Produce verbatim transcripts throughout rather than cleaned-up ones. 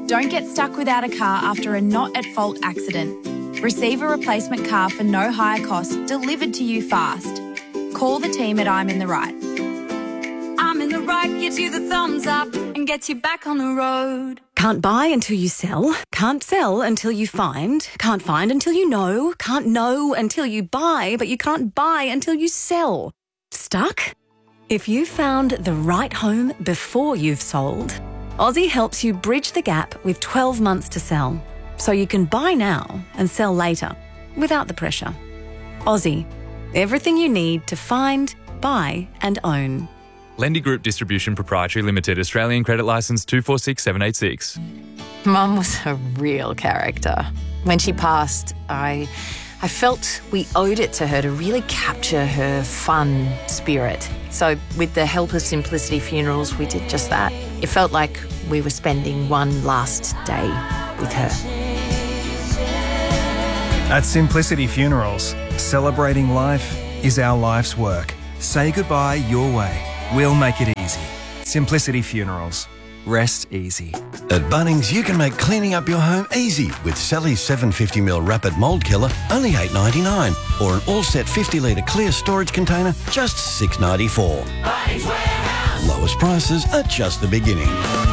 Don't get stuck without a car after a not-at-fault accident. Receive a replacement car for no higher cost delivered to you fast. Call the team at I'm in the Right. I'm in the Right gives you the thumbs up and gets you back on the road. Can't buy until you sell. Can't sell until you find. Can't find until you know. Can't know until you buy, but you can't buy until you sell. Stuck? If you found the right home before you've sold, Aussie helps you bridge the gap with twelve months to sell, so you can buy now and sell later without the pressure. Aussie, everything you need to find, buy and own. Lendy Group Distribution Proprietary Limited, Australian Credit Licence two four six seven eight six. Mum was a real character. When she passed, I, I felt we owed it to her to really capture her fun spirit. So with the help of Simplicity Funerals, we did just that. It felt like we were spending one last day with her. At Simplicity Funerals, celebrating life is our life's work. Say goodbye your way. We'll make it easy. Simplicity Funerals. Rest easy. At Bunnings, you can make cleaning up your home easy with Sally's seven hundred fifty milliliter Rapid Mould Killer, only eight ninety-nine, or an all-set fifty litre clear storage container, just six ninety-four. Bunnings Warehouse. Lowest prices are just the beginning.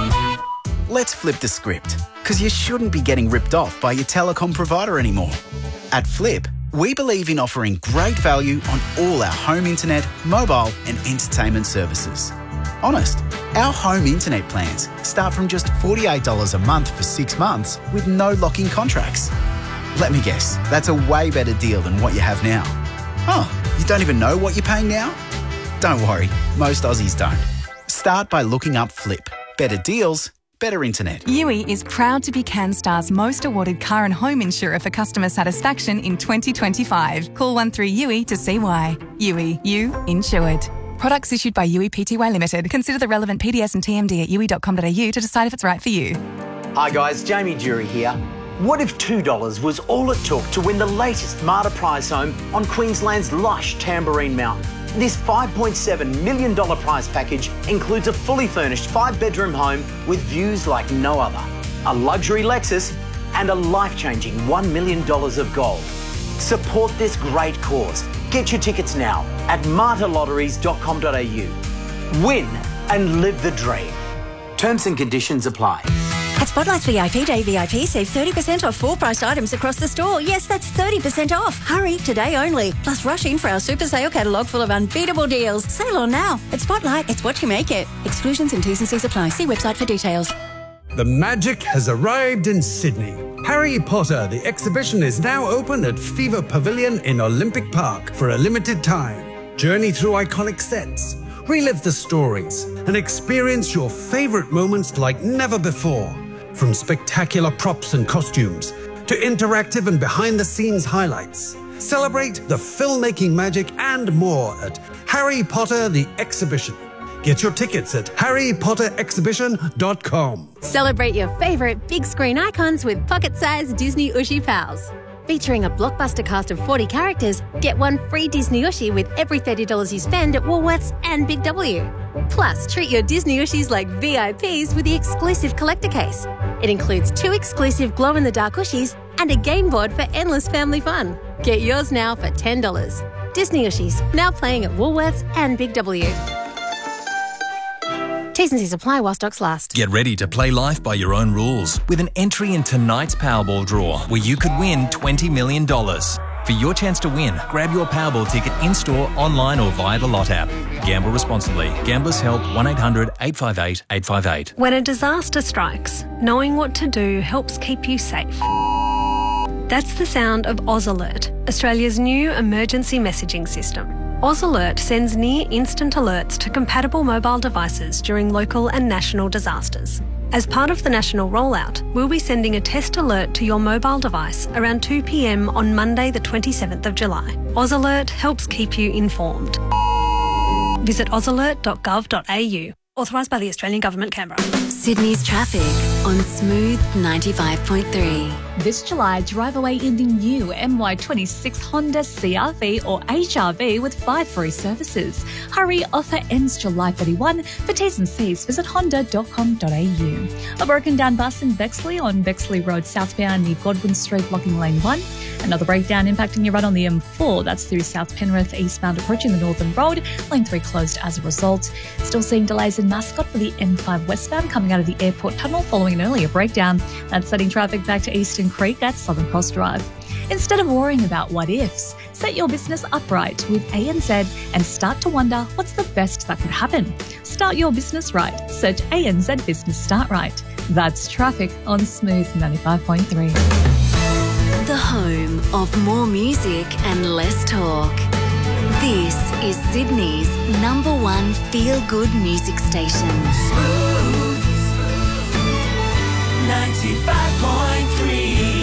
Let's flip the script, because you shouldn't be getting ripped off by your telecom provider anymore. At Flip, we believe in offering great value on all our home internet, mobile and entertainment services. Honest, our home internet plans start from just forty-eight dollars a month for six months with no lock-in contracts. Let me guess, that's a way better deal than what you have now. Oh, you don't even know what you're paying now? Don't worry, most Aussies don't. Start by looking up Flip. Better deals, better internet. Yui is proud to be CanStar's most awarded car and home insurer for customer satisfaction in twenty twenty-five. Call one three U I to see why. Yui, you insured. Products issued by Yui Pty Limited. Consider the relevant P D S and T M D at yui dot com dot a u to decide if it's right for you. Hi guys, Jamie Jury here. What if two dollars was all it took to win the latest Marta prize home on Queensland's lush Tamborine Mountain? This five point seven million dollars prize package includes a fully furnished five-bedroom home with views like no other, a luxury Lexus and a life-changing one million dollars of gold. Support this great cause. Get your tickets now at marta lotteries dot com dot a u. Win and live the dream. Terms and conditions apply. At Spotlight's V I P Day V I P, save thirty percent off full-priced items across the store. Yes, that's thirty percent off. Hurry, today only. Plus, rush in for our super sale catalogue full of unbeatable deals. Sale on now. At Spotlight, it's what you make it. Exclusions and T's and C's apply. See website for details. The magic has arrived in Sydney. Harry Potter, the exhibition, is now open at Fever Pavilion in Olympic Park for a limited time. Journey through iconic sets, relive the stories, and experience your favourite moments like never before. From spectacular props and costumes to interactive and behind-the-scenes highlights. Celebrate the filmmaking magic and more at Harry Potter the Exhibition. Get your tickets at harry potter exhibition dot com. Celebrate your favourite big screen icons with pocket-sized Disney Ushi Pals. Featuring a blockbuster cast of forty characters, get one free Disney Ushi with every thirty dollars you spend at Woolworths and Big W. Plus, treat your Disney Ushis like V I Ps with the exclusive collector case. It includes two exclusive glow-in-the-dark Ushis and a game board for endless family fun. Get yours now for ten dollars. Disney Ushis, now playing at Woolworths and Big W. T's and C's apply while stocks last. Get ready to play life by your own rules with an entry in tonight's Powerball draw where you could win twenty million dollars. For your chance to win, grab your Powerball ticket in-store, online or via the Lot app. Gamble responsibly. Gamblers Help one eight hundred eight five eight eight five eight. When a disaster strikes, knowing what to do helps keep you safe. That's the sound of Oz Alert, Australia's new emergency messaging system. Oz Alert sends near-instant alerts to compatible mobile devices during local and national disasters. As part of the national rollout, we'll be sending a test alert to your mobile device around two p m on Monday the twenty-seventh of July. Oz Alert helps keep you informed. Visit oz alert dot gov dot a u. Authorised by the Australian Government, Canberra. Sydney's traffic on Smooth ninety-five point three. This July, drive away in the new M Y twenty-six Honda C R V or H R V with five free services. Hurry, offer ends July thirty-first. For T's and C's, visit honda dot com dot a u. A broken down bus in Bexley on Bexley Road southbound near Godwin Street, blocking lane one. Another breakdown impacting your run on the M four. That's through South Penrith eastbound approaching the Northern Road. Lane three closed as a result. Still seeing delays in Mascot for the M five westbound coming out of the airport tunnel following an earlier breakdown. That's setting traffic back to Eastern Creek at Southern Cross Drive. Instead of worrying about what ifs, set your business upright with A N Z and start to wonder what's the best that could happen. Start your business right. Search A N Z Business Start Right. That's traffic on Smooth ninety-five point three. The home of more music and less talk. This is Sydney's number one feel-good music station. Smooth ninety-five point three.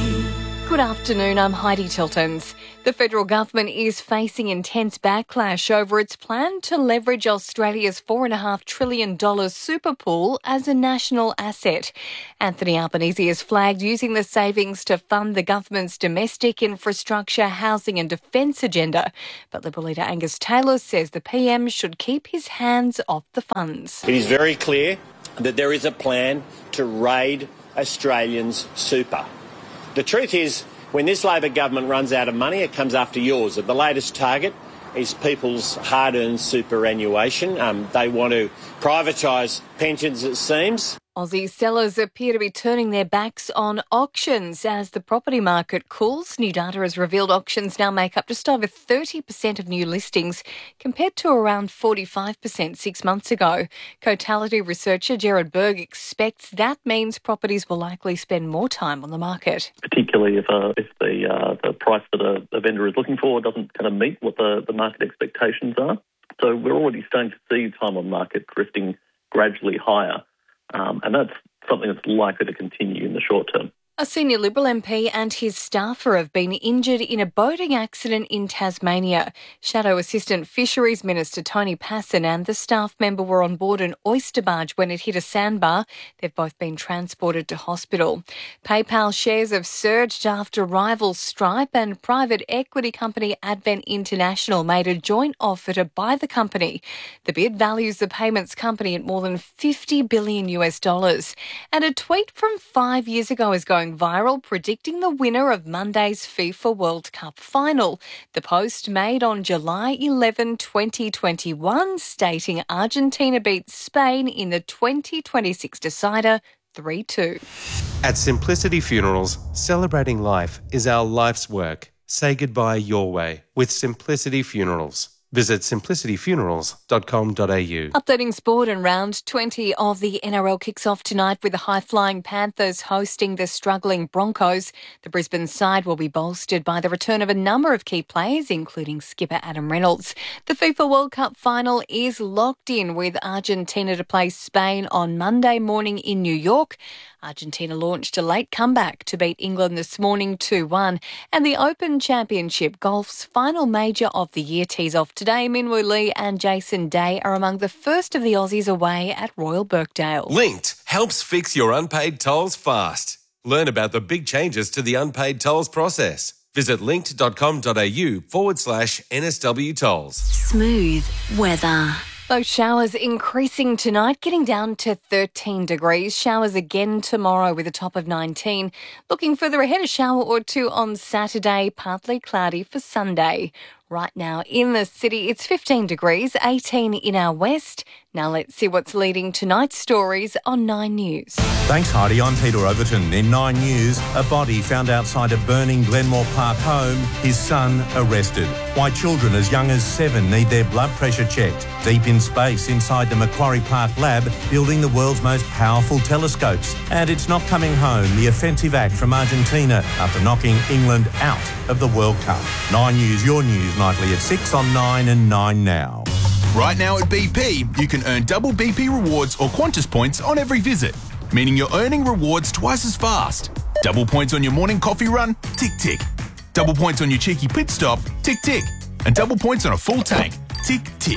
Good afternoon, I'm Heidi Tiltons. The federal government is facing intense backlash over its plan to leverage Australia's four point five trillion dollars super pool as a national asset. Anthony Albanese has flagged using the savings to fund the government's domestic infrastructure, housing and defence agenda. But Liberal leader Angus Taylor says the P M should keep his hands off the funds. It is very clear that there is a plan to raid Australians' super. The truth is, when this Labor government runs out of money, it comes after yours. And the latest target is people's hard-earned superannuation. Um, they want to privatise pensions, it seems. Aussie sellers appear to be turning their backs on auctions as the property market cools. New data has revealed auctions now make up just over thirty percent of new listings, compared to around forty-five percent six months ago. Cotality researcher Gerard Berg expects that means properties will likely spend more time on the market. Particularly if uh, if the uh, the price that a, a vendor is looking for doesn't kind of meet what the, the market expectations are. So we're already starting to see time on market drifting gradually higher. Um, and that's something that's likely to continue in the short term. A senior Liberal M P and his staffer have been injured in a boating accident in Tasmania. Shadow Assistant Fisheries Minister Tony Passon and the staff member were on board an oyster barge when it hit a sandbar. They've both been transported to hospital. PayPal shares have surged after rival Stripe and private equity company Advent International made a joint offer to buy the company. The bid values the payments company at more than fifty billion US dollars. And a tweet from five years ago is going viral, predicting the winner of Monday's FIFA World Cup final. The post made on July eleventh, twenty twenty-one, stating Argentina beat Spain in the twenty twenty-six decider three two. At Simplicity Funerals, celebrating life is our life's work. Say goodbye your way with Simplicity Funerals. Visit simplicity funerals dot com dot a u. Updating sport, and round twenty of the N R L kicks off tonight with the high-flying Panthers hosting the struggling Broncos. The Brisbane side will be bolstered by the return of a number of key players, including skipper Adam Reynolds. The FIFA World Cup final is locked in with Argentina to play Spain on Monday morning in New York. Argentina launched a late comeback to beat England this morning two one. And the Open Championship, golf's final major of the year, tees off today. Minwoo Lee and Jason Day are among the first of the Aussies away at Royal Birkdale. Linked helps fix your unpaid tolls fast. Learn about the big changes to the unpaid tolls process. Visit linked dot com dot a u forward slash N S W tolls. Smooth weather. Those showers increasing tonight, getting down to thirteen degrees. Showers again tomorrow with a top of nineteen. Looking further ahead, a shower or two on Saturday, partly cloudy for Sunday. Right now in the city, it's fifteen degrees, eighteen in our west. Now let's see what's leading tonight's stories on Nine News. Thanks, Heidi. I'm Peter Overton. In Nine News, a body found outside a burning Glenmore Park home, his son arrested. Why children as young as seven need their blood pressure checked. Deep in space inside the Macquarie Park lab, building the world's most powerful telescopes. And it's not coming home, the offensive act from Argentina after knocking England out of the World Cup. Nine News, your news nightly at six on nine and nine now. Right now at B P, you can earn double B P rewards or Qantas points on every visit, meaning you're earning rewards twice as fast. Double points on your morning coffee run? Tick, tick. Double points on your cheeky pit stop? Tick, tick. And double points on a full tank? Tick, tick.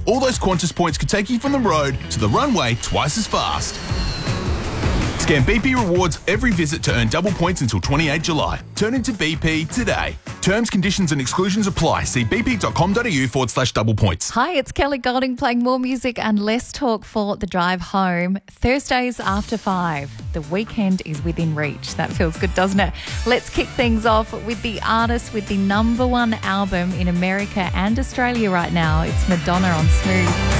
All those Qantas points could take you from the road to the runway twice as fast. Scan B P Rewards every visit to earn double points until twenty-eighth July. Turn into B P today. Terms, conditions and exclusions apply. See bp.com.au forward slash double points. Hi, it's Kelly Golding playing more music and less talk for the drive home. Thursdays after five. The weekend is within reach. That feels good, doesn't it? Let's kick things off with the artist with the number one album in America and Australia right now. It's Madonna on Smooth.